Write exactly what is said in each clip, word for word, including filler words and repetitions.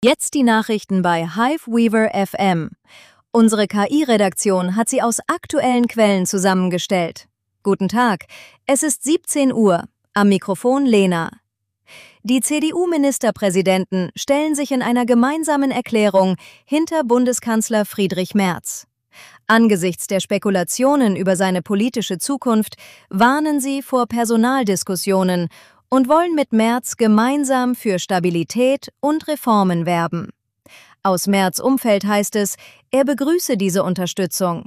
Jetzt die Nachrichten bei Hiveweaver F M. Unsere K I-Redaktion hat sie aus aktuellen Quellen zusammengestellt. Guten Tag, es ist siebzehn Uhr. Am Mikrofon Lena. Die C D U-Ministerpräsidenten stellen sich in einer gemeinsamen Erklärung hinter Bundeskanzler Friedrich Merz. Angesichts der Spekulationen über seine politische Zukunft warnen sie vor Personaldiskussionen und wollen mit Merz gemeinsam für Stabilität und Reformen werben. Aus Merz' Umfeld heißt es, er begrüße diese Unterstützung.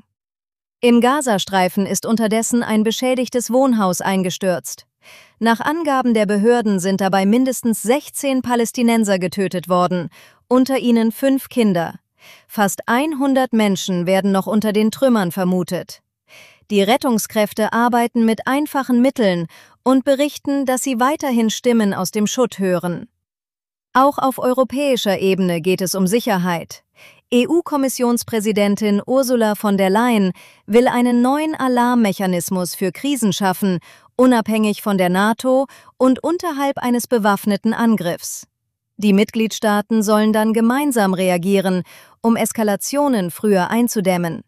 Im Gazastreifen ist unterdessen ein beschädigtes Wohnhaus eingestürzt. Nach Angaben der Behörden sind dabei mindestens sechzehn Palästinenser getötet worden, unter ihnen fünf Kinder. Fast hundert Menschen werden noch unter den Trümmern vermutet. Die Rettungskräfte arbeiten mit einfachen Mitteln und berichten, dass sie weiterhin Stimmen aus dem Schutt hören. Auch auf europäischer Ebene geht es um Sicherheit. E U-Kommissionspräsidentin Ursula von der Leyen will einen neuen Alarmmechanismus für Krisen schaffen, unabhängig von der NATO und unterhalb eines bewaffneten Angriffs. Die Mitgliedstaaten sollen dann gemeinsam reagieren, um Eskalationen früher einzudämmen.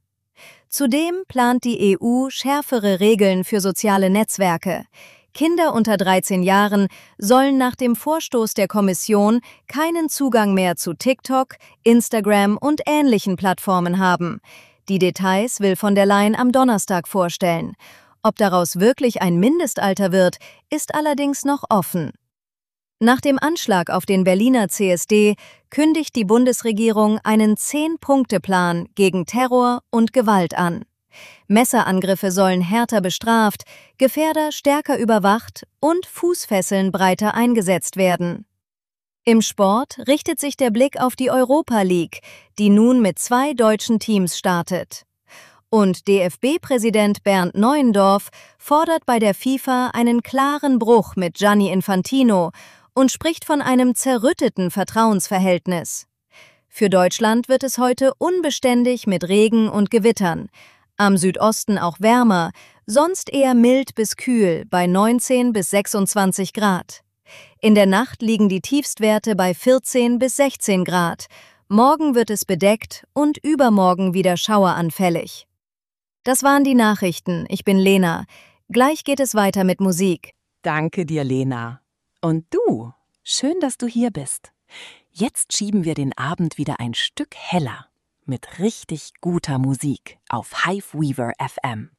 Zudem plant die E U schärfere Regeln für soziale Netzwerke. Kinder unter dreizehn Jahren sollen nach dem Vorstoß der Kommission keinen Zugang mehr zu TikTok, Instagram und ähnlichen Plattformen haben. Die Details will von der Leyen am Donnerstag vorstellen. Ob daraus wirklich ein Mindestalter wird, ist allerdings noch offen. Nach dem Anschlag auf den Berliner C S D kündigt die Bundesregierung einen Zehn-Punkte-Plan gegen Terror und Gewalt an. Messerangriffe sollen härter bestraft, Gefährder stärker überwacht und Fußfesseln breiter eingesetzt werden. Im Sport richtet sich der Blick auf die Europa League, die nun mit zwei deutschen Teams startet. Und D F B-Präsident Bernd Neuendorf fordert bei der FIFA einen klaren Bruch mit Gianni Infantino und spricht von einem zerrütteten Vertrauensverhältnis. Für Deutschland wird es heute unbeständig mit Regen und Gewittern. Am Südosten auch wärmer, sonst eher mild bis kühl bei neunzehn bis sechsundzwanzig Grad. In der Nacht liegen die Tiefstwerte bei vierzehn bis sechzehn Grad. Morgen wird es bedeckt und übermorgen wieder schaueranfällig. Das waren die Nachrichten. Ich bin Lena. Gleich geht es weiter mit Musik. Danke dir, Lena. Und du, schön, dass du hier bist. Jetzt schieben wir den Abend wieder ein Stück heller mit richtig guter Musik auf Hiveweaver F M.